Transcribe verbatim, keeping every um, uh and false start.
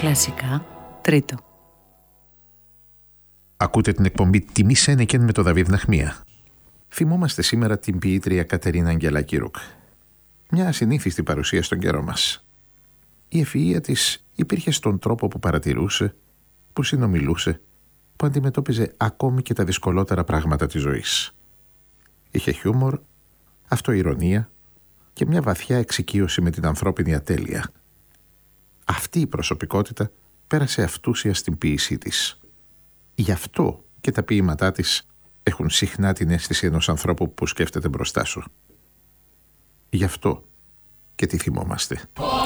Κλασικά, τρίτο. Ακούτε την εκπομπή «Τιμή Σένεκεν» με τον Δαβίδ Ναχμία. Θυμόμαστε σήμερα την ποιήτρια Κατερίνα Αγγελακή-Ρουκ. Μια ασυνήθιστη παρουσία στον καιρό μας. Η ευφυΐα της υπήρχε στον τρόπο που παρατηρούσε, που συνομιλούσε, που αντιμετώπιζε ακόμη και τα δυσκολότερα πράγματα της ζωής. Είχε χιούμορ, αυτοειρωνία και μια βαθιά εξοικείωση με την ανθρώπινη ατέλεια. Αυτή η προσωπικότητα πέρασε αυτούσια στην ποίησή της. Γι' αυτό και τα ποίηματά της έχουν συχνά την αίσθηση ενός ανθρώπου που σκέφτεται μπροστά σου. Γι' αυτό και τη θυμόμαστε.